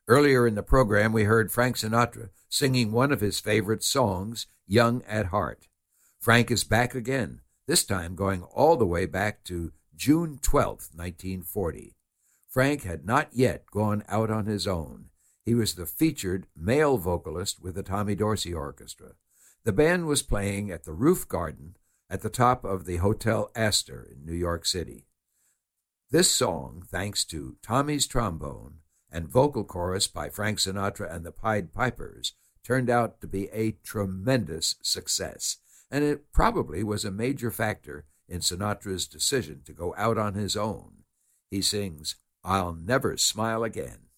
Earlier in the program, we heard Frank Sinatra singing one of his favorite songs, Young at Heart. Frank is back again, this time going all the way back to June 12, 1940. Frank had not yet gone out on his own. He was the featured male vocalist with the Tommy Dorsey Orchestra. The band was playing at the Roof Garden at the top of the Hotel Astor in New York City. This song, thanks to Tommy's trombone and vocal chorus by Frank Sinatra and the Pied Pipers, turned out to be a tremendous success, and it probably was a major factor in Sinatra's decision to go out on his own. He sings, "I'll Never Smile Again."